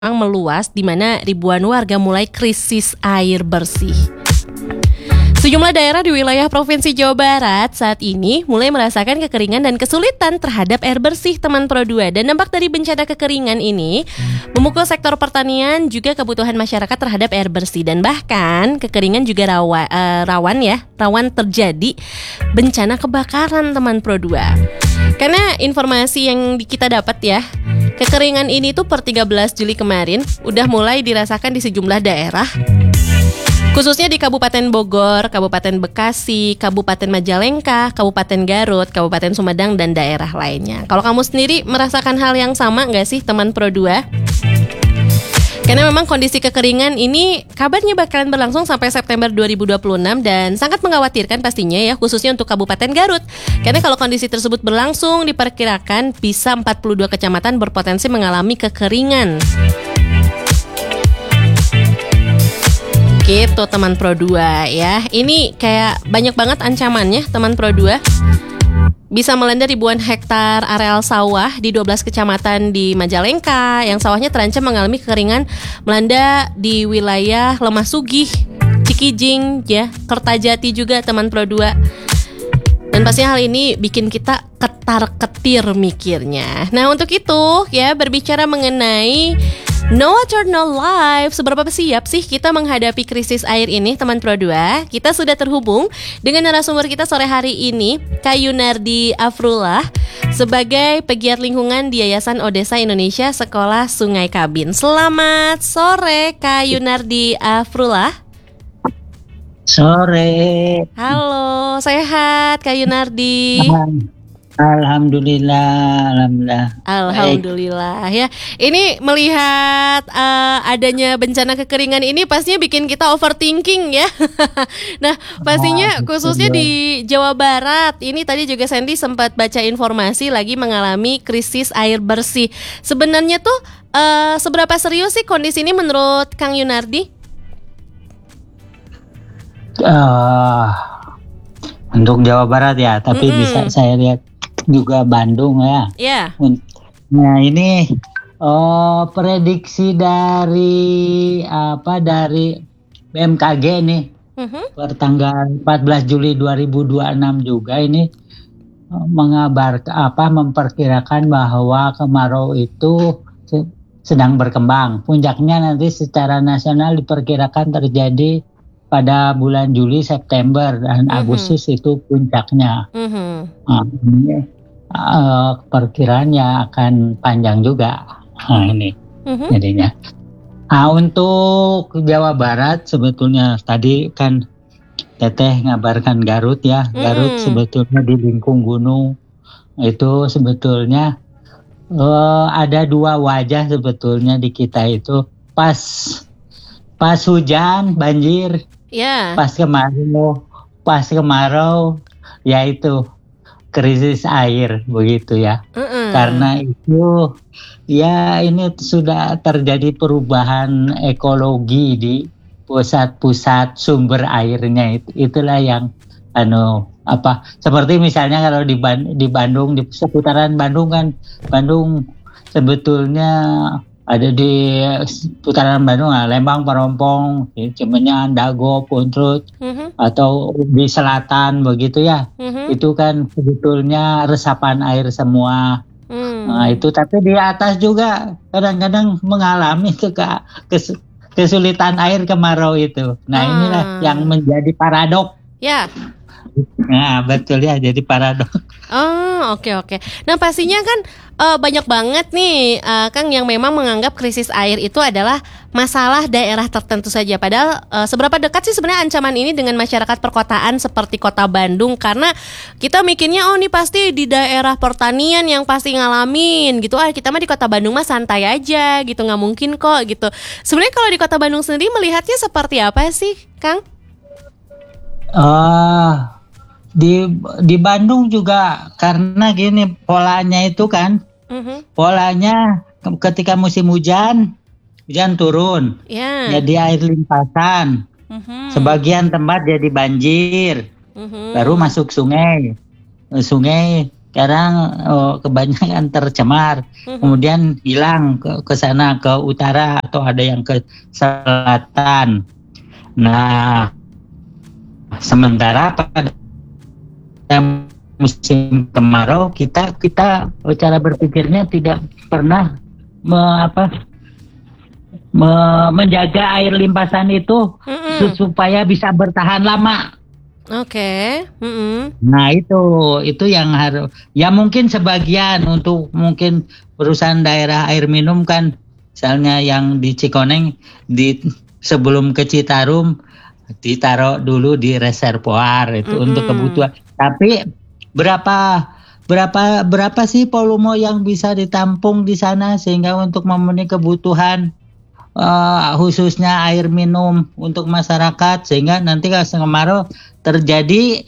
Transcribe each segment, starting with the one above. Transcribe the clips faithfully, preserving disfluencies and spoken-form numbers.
meluas di mana ribuan warga mulai krisis air bersih. Sejumlah daerah di wilayah Provinsi Jawa Barat saat ini mulai merasakan kekeringan dan kesulitan terhadap air bersih, teman Pro dua. Dan dampak dari bencana kekeringan ini memukul sektor pertanian juga kebutuhan masyarakat terhadap air bersih. Dan bahkan kekeringan juga rawa, uh, rawan ya, rawan terjadi bencana kebakaran, teman Pro dua. Karena informasi yang kita dapat ya, kekeringan ini tuh per tiga belas Juli kemarin udah mulai dirasakan di sejumlah daerah, khususnya di Kabupaten Bogor, Kabupaten Bekasi, Kabupaten Majalengka, Kabupaten Garut, Kabupaten Sumedang, dan daerah lainnya. Kalau kamu sendiri merasakan hal yang sama nggak sih, teman Pro dua? Karena memang kondisi kekeringan ini kabarnya bakalan berlangsung sampai September dua ribu dua puluh enam dan sangat mengkhawatirkan pastinya ya, khususnya untuk Kabupaten Garut. Karena kalau kondisi tersebut berlangsung, diperkirakan bisa empat puluh dua kecamatan berpotensi mengalami kekeringan. Gitu teman Pro dua ya. Ini kayak banyak banget ancamannya, teman Pro dua. Bisa melanda ribuan hektar areal sawah di dua belas kecamatan di Majalengka yang sawahnya terancam mengalami kekeringan melanda di wilayah Lemah Sugih, Cikijing ya, Kertajati juga, teman Pro dua. Dan pastinya hal ini bikin kita ketar-ketir mikirnya. Nah, untuk itu ya, berbicara mengenai no water no life, seberapa siap sih kita menghadapi krisis air ini, teman Pro dua? Kita sudah terhubung dengan narasumber kita sore hari ini, Kak Yunardi Afrullah, sebagai pegiat lingkungan di Yayasan Odesa Indonesia Sekolah Sungai Kabin. Selamat sore, Kak Yunardi Afrullah. Sore. Halo, sehat Kak Yunardi? Alhamdulillah, alhamdulillah. Alhamdulillah ya. Ini melihat uh, adanya bencana kekeringan ini pastinya bikin kita overthinking ya. Nah, pastinya khususnya di Jawa Barat. Ini tadi juga Sandy sempat baca informasi lagi mengalami krisis air bersih. Sebenarnya tuh uh, seberapa serius sih kondisi ini menurut Kang Yunardi? Uh, untuk Jawa Barat ya, tapi mm-hmm. bisa saya lihat juga Bandung ya. Iya. Yeah. Nah ini oh, prediksi dari apa dari B M K G nih mm-hmm. per tanggal empat belas Juli dua ribu dua puluh enam juga ini mengabarkan apa memperkirakan bahwa kemarau itu sedang berkembang. Puncaknya nanti secara nasional diperkirakan terjadi pada bulan Juli, September, dan mm-hmm. Agustus itu puncaknya. Mm-hmm. Nah, ini uh, perkiraannya akan panjang juga. Nah, ini mm-hmm. jadinya. Nah, untuk Jawa Barat sebetulnya tadi kan Teteh ngabarkan Garut ya. Mm-hmm. Garut sebetulnya di lingkung gunung itu sebetulnya uh, ada dua wajah sebetulnya di kita itu. Pas pas hujan banjir. Yeah. Pas kemarau, pas kemarau, yaitu krisis air begitu ya. Mm-mm. Karena itu, ya ini sudah terjadi perubahan ekologi di pusat-pusat sumber airnya itu. Itulah yang, anu apa? Seperti misalnya kalau di, Ban- di Bandung, di seputaran Bandung kan, Bandung sebetulnya ada di putaran Bandung, Lembang, Parompong, Cimenyan, Dago, Puntrut, mm-hmm. atau di selatan begitu ya. Mm-hmm. Itu kan sebetulnya resapan air semua. Mm. Nah itu tapi di atas juga kadang-kadang mengalami keka, kes, kesulitan air kemarau itu. Nah mm. inilah yang menjadi paradok. Ya. Yeah. Nah betul ya, jadi paradok. Oh oke okay, oke. Okay. Nah pastinya kan uh, banyak banget nih uh, Kang yang memang menganggap krisis air itu adalah masalah daerah tertentu saja. Padahal uh, seberapa dekat sih sebenarnya ancaman ini dengan masyarakat perkotaan seperti kota Bandung? Karena kita mikirnya oh ini pasti di daerah pertanian yang pasti ngalamin gitu. Ah kita mah di kota Bandung mah santai aja gitu, nggak mungkin kok gitu. Sebenarnya kalau di kota Bandung sendiri melihatnya seperti apa sih Kang? Uh, di di Bandung juga karena gini polanya itu kan uh-huh. polanya ketika musim hujan hujan turun yeah. jadi air limpasan uh-huh. sebagian tempat jadi banjir uh-huh. baru masuk sungai sungai sekarang oh, kebanyakan tercemar, Mhm. kemudian hilang ke ke sana ke utara atau ada yang ke selatan. Nah, sementara pada musim kemarau kita kita cara berpikirnya tidak pernah me, apa, me, menjaga air limpasan itu Mm-mm. supaya bisa bertahan lama. Oke. Mm-mm. Nah itu itu yang harus ya mungkin sebagian untuk mungkin perusahaan daerah air minum kan, misalnya yang di Cikoneng di sebelum ke Citarum ditaruh dulu di reservoir itu Mm-mm. untuk kebutuhan. Tapi berapa berapa berapa sih volume yang bisa ditampung di sana sehingga untuk memenuhi kebutuhan uh, khususnya air minum untuk masyarakat, sehingga nanti kalau kemarau terjadi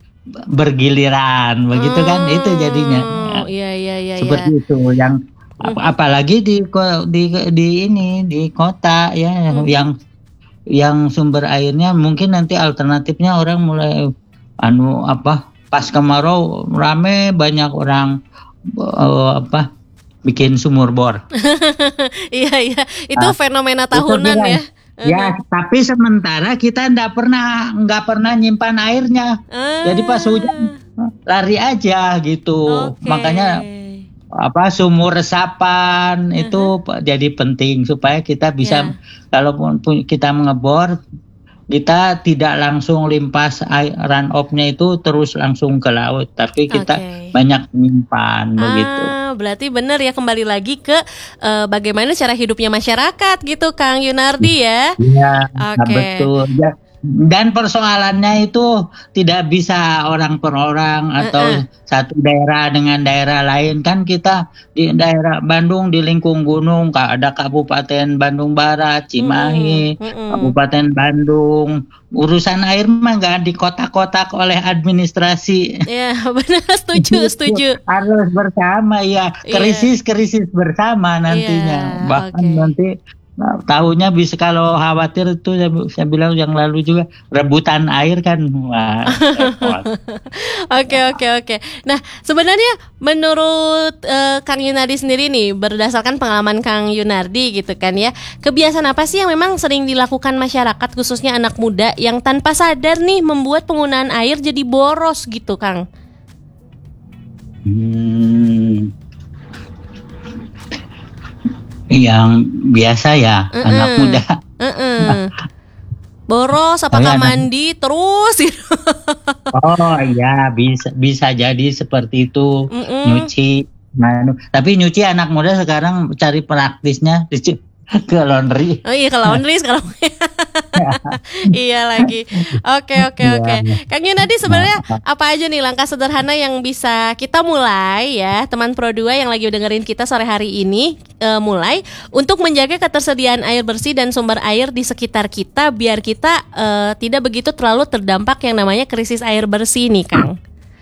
bergiliran begitu kan, itu jadinya Oh, iya iya iya seperti iya. itu yang ap- Mhm. apalagi di ko- di di ini di kota ya, Mhm. yang yang sumber airnya mungkin nanti alternatifnya orang mulai anu apa pas kemarau rame banyak orang eh, apa bikin sumur bor. Iya iya, itu Nah, fenomena itu tahunan bilang ya. ya, Mhm. tapi sementara kita ndak pernah nggak pernah nyimpan airnya. Jadi pas hujan Ah, lari aja gitu. oke. Makanya apa sumur resapan Aha, itu p- jadi penting supaya kita bisa ya. kalaupun pu- kita mengebor, kita tidak langsung limpas air run off-nya itu terus langsung ke laut, tapi kita Oke. banyak menyimpan begitu. Ah, berarti benar ya, kembali lagi ke eh, bagaimana cara hidupnya masyarakat gitu, Kang Yunardi ya. Iya, Oke. betul. Ya, dan persoalannya itu tidak bisa orang per orang Heeh. atau satu daerah dengan daerah lain. Kan kita di daerah Bandung di lingkung gunung, Kak, ada Kabupaten Bandung Barat, Mm-mm, Cimahi, mm-mm. Kabupaten Bandung. Urusan air mah nggak dikotak-kotak oleh administrasi. Ya, benar, setuju, Itu setuju. harus bersama ya, Iya, krisis-krisis bersama iya, nantinya. Bahkan oke. nanti nah, tahunya bisa kalau khawatir itu saya, saya bilang yang lalu juga rebutan air kan, wah repot. Oke, oke, oke. Nah, sebenarnya menurut eh, Kang Yunardi sendiri nih, berdasarkan pengalaman Kang Yunardi gitu kan ya, kebiasaan apa sih yang memang sering dilakukan masyarakat khususnya anak muda yang tanpa sadar nih membuat penggunaan air jadi boros gitu, Kang? Hmm, yang biasa ya anak Heeh. muda. Heeh. Boros Tapi apakah anak mandi terus gitu? oh iya bisa bisa jadi seperti itu, Mm-mm. nyuci. Nah, tapi nyuci anak muda sekarang cari praktisnya dicu- ke laundry. Oh iya, ke laundry sekarang. Iya lagi. Oke, oke, oke. Ya. Kang Yunadi, sebenarnya apa aja nih langkah sederhana yang bisa kita mulai ya, teman Pro dua yang lagi dengerin kita sore hari ini, eh, mulai untuk menjaga ketersediaan air bersih dan sumber air di sekitar kita biar kita eh, tidak begitu terlalu terdampak yang namanya krisis air bersih nih, Kang.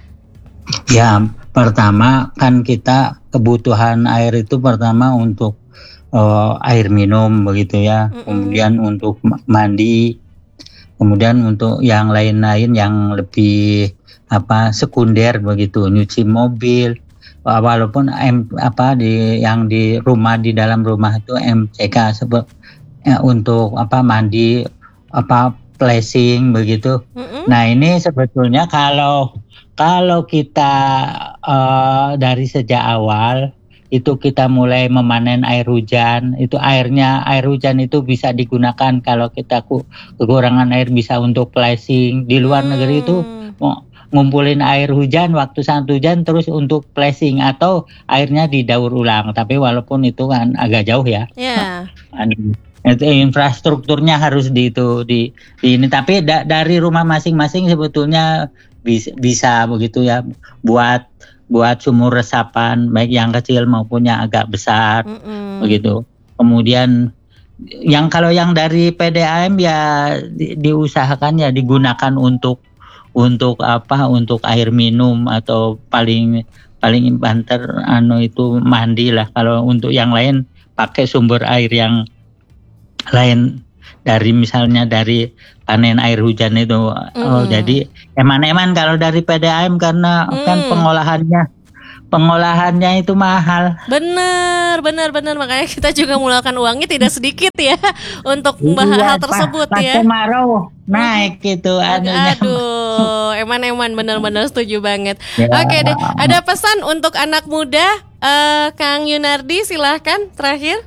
Ya, pertama kan kita kebutuhan air itu pertama untuk uh, air minum begitu ya, Mm-mm. kemudian untuk ma- mandi, kemudian untuk yang lain-lain yang lebih apa sekunder begitu, nyuci mobil, wa- walaupun M, apa di yang di rumah di dalam rumah itu M C K sebab ya, untuk apa mandi apa flashing begitu. Mm-mm. Nah ini sebetulnya kalau kalau kita eh, dari sejak awal itu kita mulai memanen air hujan, itu airnya air hujan itu bisa digunakan kalau kita ku, kekurangan air bisa untuk flashing. Di luar negeri itu Hmm. mau ngumpulin air hujan waktu saat hujan terus untuk flashing atau airnya didaur ulang. Tapi walaupun itu kan agak jauh ya. Ya. Anu, itu infrastrukturnya harus di itu di, di ini tapi da, dari rumah masing-masing sebetulnya bisa, bisa begitu ya buat buat sumur resapan baik yang kecil maupun yang agak besar Mm-mm. begitu. Kemudian yang kalau yang dari P D A M ya di, diusahakan ya digunakan untuk untuk apa untuk air minum atau paling paling banter anu itu mandi lah. Kalau untuk yang lain pakai sumber air yang lain dari misalnya dari panen air hujan itu. Oh, Mm. jadi eman-eman kalau dari P D A M karena kan Hmm. pengolahannya pengolahannya itu mahal. Benar, benar, benar. Makanya kita juga mengeluarkan uangnya tidak sedikit ya untuk membahas Iya, hal tersebut pas, ya. Pas kemarau naik gitu anunya. Aduh, eman-eman benar-benar setuju banget. Ya. Oke deh, ada pesan untuk anak muda, uh, Kang Yunardi, silahkan terakhir.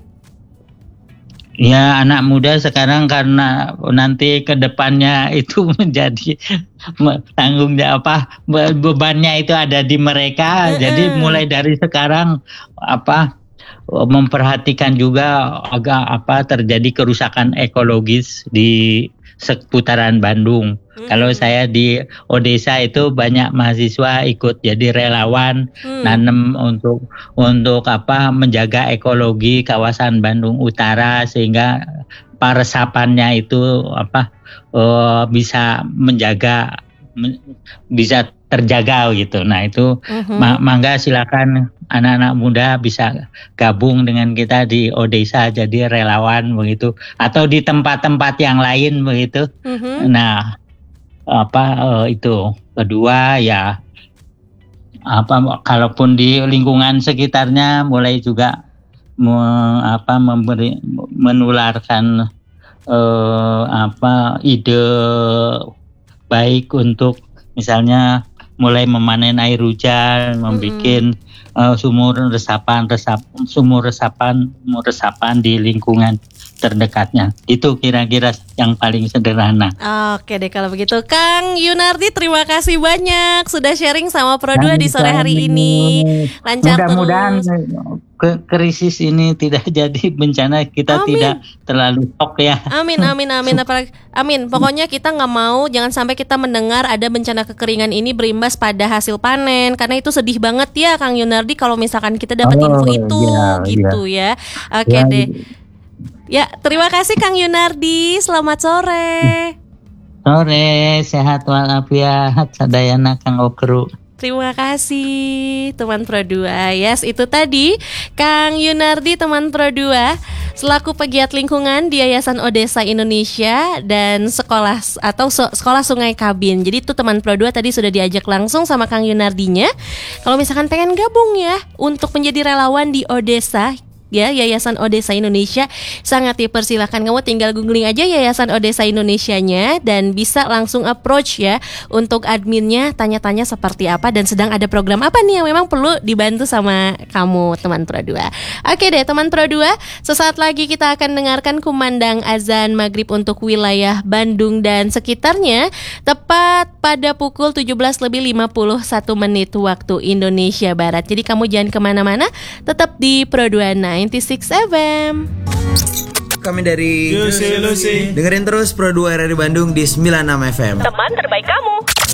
Ya, anak muda sekarang karena nanti ke depannya itu menjadi tanggung jawab apa bebannya itu ada di mereka. Uh-uh. Jadi mulai dari sekarang apa memperhatikan juga agak apa terjadi kerusakan ekologis di seputaran Bandung. Hmm. Kalau saya di Odesa itu banyak mahasiswa ikut jadi relawan hmm. nanam untuk untuk apa menjaga ekologi kawasan Bandung Utara sehingga peresapannya itu apa uh, bisa menjaga men, bisa terjaga gitu. Nah itu uh-huh. ma- mangga silakan anak-anak muda bisa gabung dengan kita di Odesa jadi relawan begitu atau di tempat-tempat yang lain begitu. Uh-huh. Nah apa uh, itu kedua ya apa kalaupun di lingkungan sekitarnya mulai juga me, apa memberi menularkan uh, apa ide baik untuk misalnya mulai memanen air hujan, membuat mm-hmm. uh, sumur resapan, resap, sumur resapan, sumur resapan di lingkungan terdekatnya. Itu kira-kira yang paling sederhana. Oke deh kalau begitu, Kang Yunardi, terima kasih banyak sudah sharing sama Pro dua di sore hari ini. Lancar mudah-mudahan terus. Ke krisis ini tidak jadi bencana, kita amin. Tidak terlalu shock ya. Amin, amin, amin. Apalagi, amin. Pokoknya kita nggak mau, jangan sampai kita mendengar ada bencana kekeringan ini berimbas pada hasil panen, karena itu sedih banget ya, Kang Yunardi. Kalau misalkan kita dapat oh, info itu, ya, gitu ya. ya. Oke ya, deh. Ya, terima kasih Kang Yunardi. Selamat sore. Sore, sehat walafiat, sadayana Kang Okru. Terima kasih teman Pro dua. Yes, itu tadi Kang Yunardi teman Pro dua selaku pegiat lingkungan di Yayasan Odesa Indonesia dan sekolah atau so, sekolah Sungai Kabin. Jadi itu teman Pro dua tadi sudah diajak langsung sama Kang Yunardinya. Kalau misalkan pengen gabung ya untuk menjadi relawan di Odesa ya, Yayasan Odesa Indonesia, sangat dipersilahkan. Kamu tinggal googling aja Yayasan Odesa Indonesianya dan bisa langsung approach ya untuk adminnya, tanya-tanya seperti apa dan sedang ada program apa nih yang memang perlu dibantu sama kamu teman Pro dua. Oke deh teman Pro dua, sesaat lagi kita akan dengarkan kumandang azan maghrib untuk wilayah Bandung dan sekitarnya tepat pada pukul tujuh belas lebih lima puluh satu menit waktu Indonesia Barat. Jadi kamu jangan kemana-mana, tetap di Pro dua sembilan puluh enam F M. Kami dari Lucy, Lucy. Dengerin terus Pro dua R R I Bandung di sembilan puluh enam F M. Teman terbaik kamu.